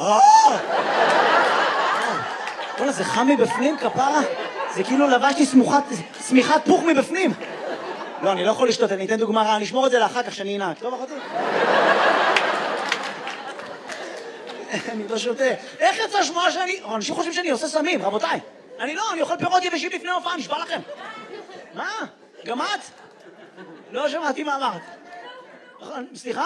בוא'נה, זה חם מבפנים, כפרה? זה כאילו לבשתי שמיכת פוך מבפנים. לא, אני לא יכול לשתות, אני אתן דוגמה רעה, אני אשמור את זה לאחר כך שאני אנהג. טוב, אחותי? אני לא שותה. איך יצא שמוע שאני... אנשים חושבים שאני עושה סמים, רבותיי. אני לא, אני אוכל פירות יבשים לפני הופעה, נשבע לכם. מה? גם את? לא שמעתי מה אמרת. סליחה?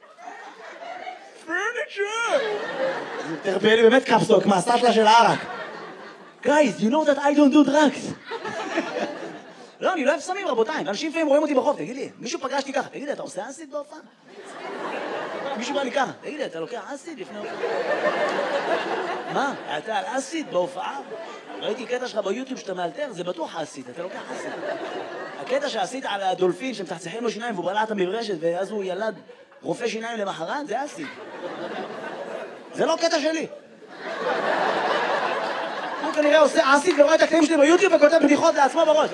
פרניצ'ר! תרפא לי באמת קפסטוק מהסטלה של הערק. Guys, you know that I don't do drugs. לא, אני לא אוהב סמים, רבותיי. אנשים לפעמים רואים אותי ברחוב, תגיד לי, מישהו פגשתי ככה, תגיד לי, אתה עושה אסיד בהופעה? מישהו בא לי ככה, תגיד לי, אתה לוקח אסיד לפני הופעה? מה? אתה על אסיד בהופעה? ראיתי קטע שלך ביוטיוב שאתה מאלתר, זה בטוח אסיד, אתה לוקח אסיד. הקטע שעשית על הדולפין שמצחצחים לו שיניים והוא בלע את המברשת ואז הוא ילד רופא שיניים למחרת, זה אסיד. זה לא קטע שלי. הוא כנראה עושה אסיד ורואה את הקטעים שלי ביוטיוב וכותב בדיחות לעצמו בראש.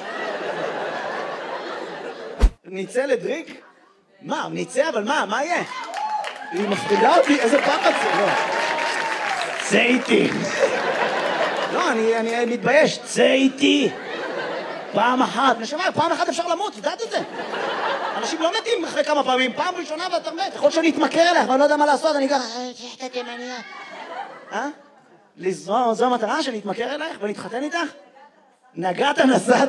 ניצא לדריק? מה? ניצא? אבל מה? מה יהיה? היא מפחידה אותי, איזה פחד זה? צא איתי. לא, אני מתבייש. צא איתי. פעם אחת. נשמע, פעם אחת אפשר למות, יודעת את זה? אנשים לא מתים אחרי כמה פעמים. פעם ראשונה ואתה מת. יכול שאני אתמכר אליך ואני לא יודע מה לעשות, אני ככה... שחטאתי מניעה. זו המטרה שאני אתמכר אלייך ונתחתן איתך? נגעת נסעת.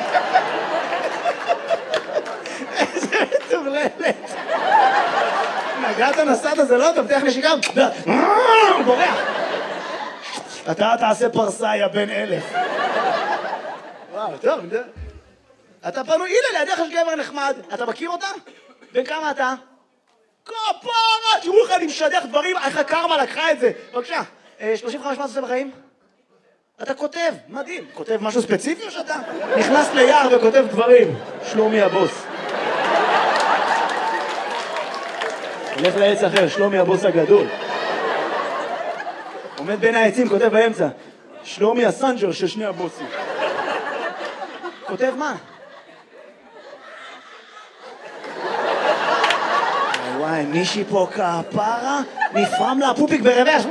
איזה מטורללת. נגעת נסעת זה לא טוב, תלך נשיקה. הוא בורח. אתה תעשה פרסה, יא בן 1000. וואו, טוב. אתה פנוי, הנה לידיך יש גבר נחמד. אתה מכיר אותה? בן כמה אתה? כפרה! תראו לך, אני משדך דברים, איך הקרמה לקחה את זה. בבקשה, 35 מה אתה עושה בחיים? אתה כותב, מדהים. כותב משהו ספציפי או שאתה נכנס ליער וכותב דברים? שלומי הבוס. הולך לעץ אחר, שלומי הבוס הגדול. עומד בין העצים, כותב באמצע. שלומי הסנג'ר של שני הבוסים. כותב מה? וואי, מישהי פה כפרה, נפרם לה פופיק ברוורס.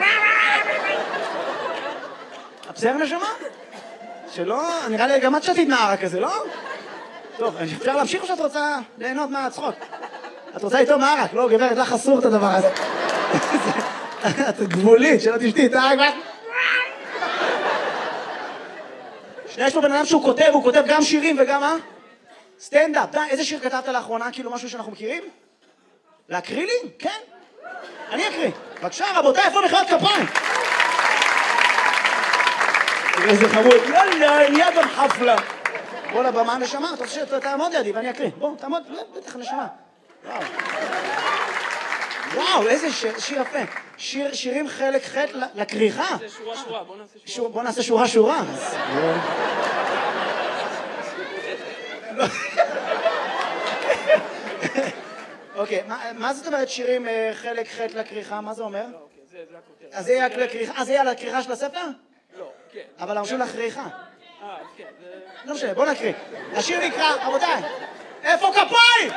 בסדר נשמה? שלא, נראה לי גם את שתית נערה כזה, לא? טוב, אפשר להמשיך או שאת רוצה ליהנות מהצחוק? את רוצה איתו מערק, לא גברת, לך אסור את הדבר הזה. את גבולית, שלא תשתי את הערק. יש פה בן אדם שהוא כותב, הוא כותב גם שירים וגם מה? סטנדאפ. איזה שיר כתבת לאחרונה, כאילו משהו שאנחנו מכירים? להקריא לי? כן. אני אקריא. בבקשה, רבותיי, איפה מחיאות כפיים? איזה חמוד. יאללה, נהיה גם חפלה. בוא לבמה נשמה, אתה רוצה שתעמוד לידי ואני אקריא. בוא, תעמוד, בטח נשמה. וואו, איזה שיר יפה. שירים חלק ח' לקריחה. זה שורה, בוא נעשה שורה. אוקיי, מה זאת אומרת שירים חלק ח' לקריחה? מה זה אומר? זה הכותרת. אז זה יהיה לקריחה, זה יהיה לקריחה של הספר? לא, כן. אבל אנחנו לקריחה. כן. לא משנה, בוא נקריא. השיר נקרא, רבותיי, איפה כפיים?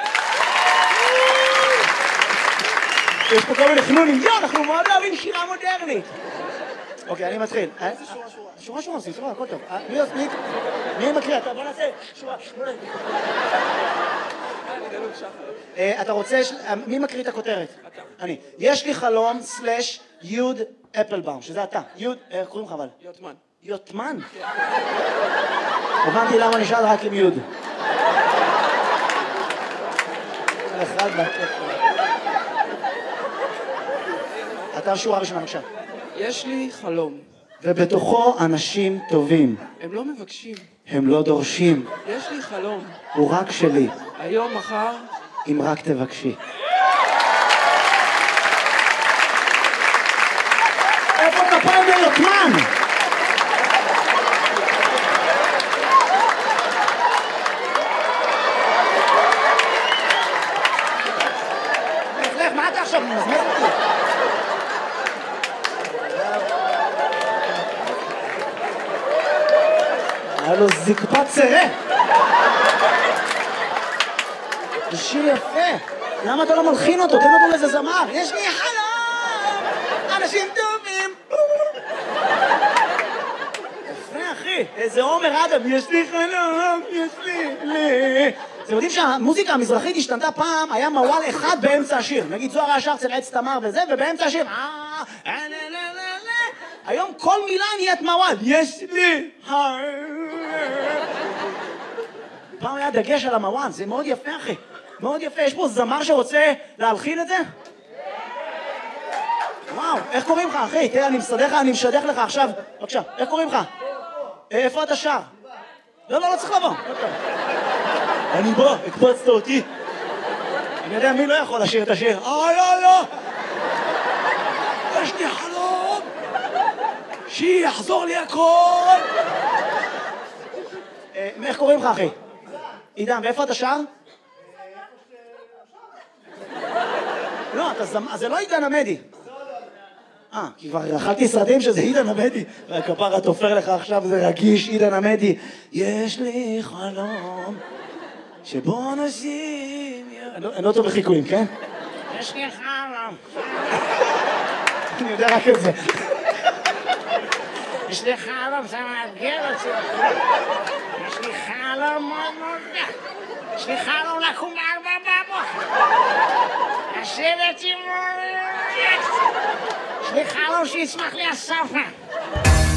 יש פה כל מיני חנונים, אנחנו מאוד אוהבים שירה מודרנית. אוקיי, אני מתחיל. שורה, סליחה, הכל טוב. מי מקריא? בוא נעשה שורה. אתה רוצה, מי מקריא את הכותרת? אני. יש לי חלום סלש יוד אפלבאום, שזה אתה. יוד, איך קוראים לך אבל? יוטמן. יוטמן? הבנתי למה נשאל רק עם יוד. אחד בקטע. אתה שורה ראשונה, בבקשה. יש לי חלום. ובתוכו אנשים טובים. הם לא מבקשים. הם לא דורשים. יש לי חלום. הוא רק שלי. היום, מחר. אם רק תבקשי. איפה כפיים ליוטמן? מה אתה עכשיו מזמז אותי? היה לו זקפת צירה. זה שיר יפה. למה אתה לא מלחין אותו? תן אותו לאיזה זמר. יש לי חלום, אנשים טובים. יפה, אחי. איזה עומר אדם, יש לי חלום, יש לי. אתם יודעים שהמוזיקה המזרחית השתנתה פעם, היה מוואל אחד באמצע השיר. נגיד זוהר היה שר צל עץ תמר וזה, ובאמצע השיר, היום כל מילה נהיית מוואל. יש לי. פעם היה דגש על המוואל, זה מאוד יפה, אחי. מאוד יפה. יש פה זמר שרוצה להלחין את זה? וואו, איך קוראים לך, אחי? תראה, אני מסדר לך, אני משדך לך עכשיו. בבקשה, איך קוראים לך? איפה אתה שר? לא צריך לבוא. אני בא, הקפצת אותי. אני יודע מי לא יכול לשיר את השיר. לא. יש לי חלום. שיחזור לי הכל. איך קוראים לך, אחי? עידן, ואיפה אתה שר? לא, זה לא עידן עמדי. כי כבר אכלתי סרטים שזה עידן עמדי. והכפרה תופר לך עכשיו, זה רגיש, עידן עמדי. יש לי חלום שבו אנשים... אני לא טוב בחיקויים, כן? יש לי חלום. אני יודע רק את זה. יש לי חלום, זה מאתגר אותי. יש לי חלום מאוד מאוד. יש לי חלום לקום ב4 לשבת עם... יש לי חלום שיצמח לי הספה.